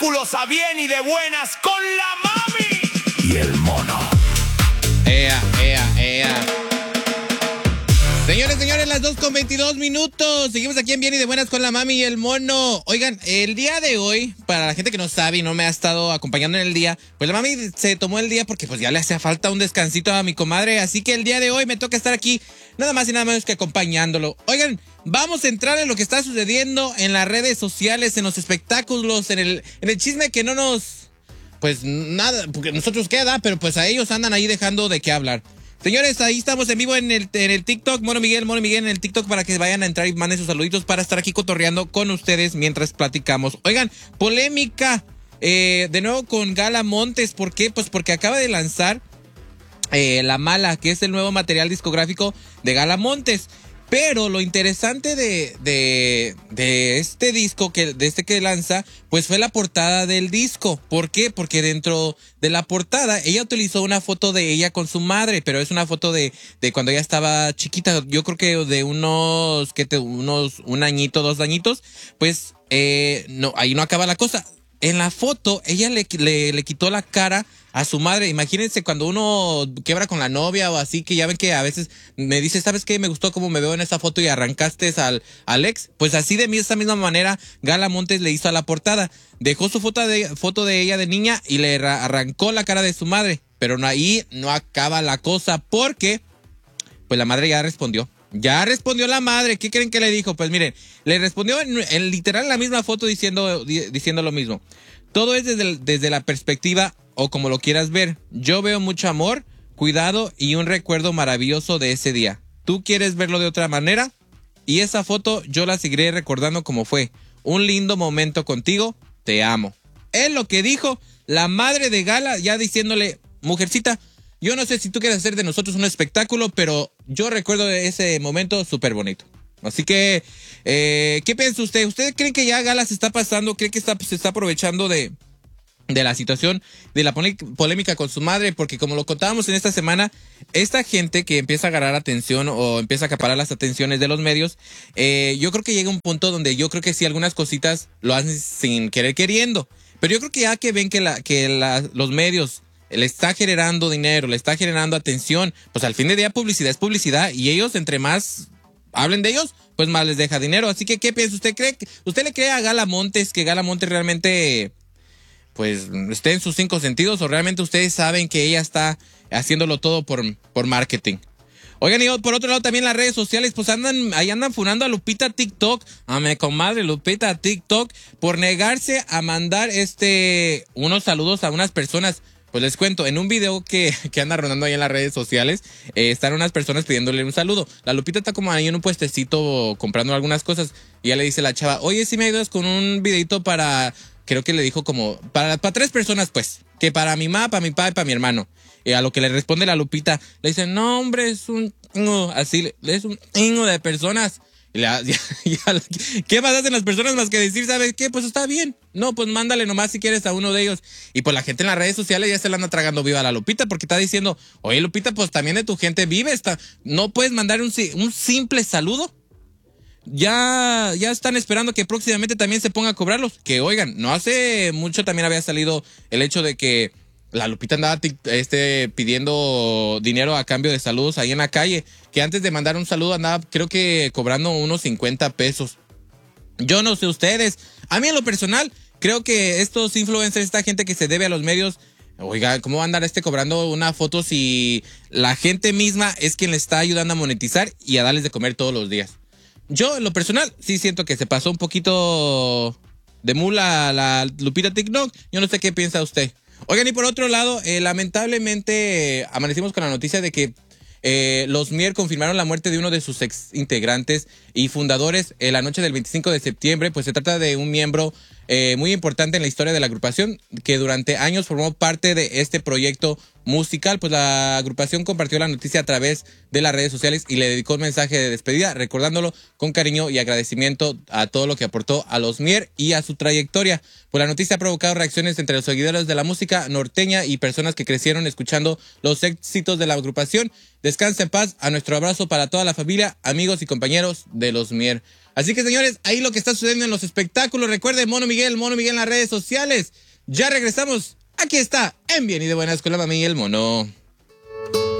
A bien y de buenas con la mami y el mono. Señores, las 2:22. Seguimos aquí en Bien y de Buenas con la mami y el mono. Oigan, el día de hoy, para la gente que no sabe y no me ha estado acompañando en el día, pues la mami se tomó el día porque pues ya le hacía falta un descansito a mi comadre. Así que el día de hoy me toca estar aquí nada más y nada menos que acompañándolo. Oigan, vamos a entrar en lo que está sucediendo en las redes sociales, en los espectáculos, en el chisme que no nos... Pues nada, porque nosotros queda, pero pues a ellos andan ahí dejando de qué hablar. Señores, ahí estamos en vivo en el TikTok, Mono Miguel en el TikTok para que vayan a entrar y manden sus saluditos para estar aquí cotorreando con ustedes mientras platicamos. Oigan, polémica de nuevo con Gala Montes. ¿Por qué? Pues porque acaba de lanzar La Mala, que es el nuevo material discográfico de Gala Montes. Pero lo interesante de este disco, que lanza, pues fue la portada del disco. ¿Por qué? Porque dentro de la portada ella utilizó una foto de ella con su madre, pero es una foto de cuando ella estaba chiquita. Yo creo que de unos un añito, 2 añitos. Pues no, ahí no acaba la cosa. En la foto, ella le quitó la cara a su madre. Imagínense cuando uno quiebra con la novia o así, que ya ven que a veces me dice, ¿sabes qué? Me gustó cómo me veo en esa foto y arrancaste al ex. Pues así de esa misma manera, Gala Montes le hizo a la portada. Dejó su foto de ella de niña y le arrancó la cara de su madre. Pero ahí no acaba la cosa porque, pues la madre ya respondió. Ya respondió la madre. ¿Qué creen que le dijo? Pues miren, le respondió en literal la misma foto diciendo lo mismo. Todo es desde la perspectiva o como lo quieras ver. Yo veo mucho amor, cuidado y un recuerdo maravilloso de ese día. ¿Tú quieres verlo de otra manera? Y esa foto yo la seguiré recordando como fue. Un lindo momento contigo, te amo. Es lo que dijo la madre de Gala, ya diciéndole, mujercita, yo no sé si tú quieres hacer de nosotros un espectáculo, pero yo recuerdo ese momento súper bonito. Así que, ¿qué piensa usted? ¿Usted cree que ya Gala se está pasando? ¿Cree que se está aprovechando de la situación, de la polémica con su madre? Porque como lo contábamos en esta semana, esta gente que empieza a agarrar atención o empieza a acaparar las atenciones de los medios, yo creo que llega un punto donde yo creo que sí algunas cositas lo hacen sin querer queriendo. Pero yo creo que ya que ven que los medios le está generando dinero, le está generando atención, pues al fin de día publicidad es publicidad y ellos entre más hablen de ellos, pues más les deja dinero. Así que, ¿qué piensa? ¿Usted le cree a Gala Montes que Gala Montes realmente pues esté en sus 5 sentidos o realmente ustedes saben que ella está haciéndolo todo por marketing? Oigan, y por otro lado también las redes sociales, pues andan funando a Lupita TikTok, a mi comadre Lupita TikTok, por negarse a mandar unos saludos a unas personas. Pues les cuento, en un video que anda rondando ahí en las redes sociales, están unas personas pidiéndole un saludo. La Lupita está como ahí en un puestecito comprando algunas cosas y ya le dice a la chava, oye, si me ayudas con un videito para, creo que le dijo como, para 3 personas pues, que para mi mamá, para mi papá y para mi hermano. Y a lo que le responde la Lupita, le dice, no hombre, es un así, es un de personas. Y ¿qué más hacen las personas más que decir, ¿sabes qué? Pues está bien. No, pues mándale nomás si quieres a uno de ellos. Y pues la gente en las redes sociales ya se la anda tragando viva a la Lupita porque está diciendo, oye Lupita, pues también de tu gente vive. No puedes mandar un simple saludo. Ya están esperando que próximamente también se ponga a cobrarlos. Que oigan, no hace mucho también había salido el hecho de que la Lupita andaba pidiendo dinero a cambio de saludos ahí en la calle. Que antes de mandar un saludo andaba, creo que cobrando unos 50 pesos. Yo no sé ustedes. A mí en lo personal, creo que estos influencers, esta gente que se debe a los medios, oiga, ¿cómo va a andar cobrando una foto si la gente misma es quien le está ayudando a monetizar y a darles de comer todos los días? Yo en lo personal sí siento que se pasó un poquito de mula la Lupita TikTok. Yo no sé qué piensa usted. Oigan, y por otro lado, lamentablemente amanecimos con la noticia de que los Mier confirmaron la muerte de uno de sus ex integrantes y fundadores la noche del 25 de septiembre. Pues se trata de un miembro muy importante en la historia de la agrupación que durante años formó parte de este proyecto musical. Pues la agrupación compartió la noticia a través de las redes sociales y le dedicó un mensaje de despedida recordándolo con cariño y agradecimiento a todo lo que aportó a los Mier y a su trayectoria. Pues la noticia ha provocado reacciones entre los seguidores de la música norteña y personas que crecieron escuchando los éxitos de la agrupación. Descansa en paz. A nuestro abrazo para toda la familia, amigos y compañeros de los Mier. Así que, señores, ahí lo que está sucediendo en los espectáculos. Recuerden, Mono Miguel en las redes sociales. Ya regresamos. Aquí está, en Bien y de Buenas con la Mami y el Mono.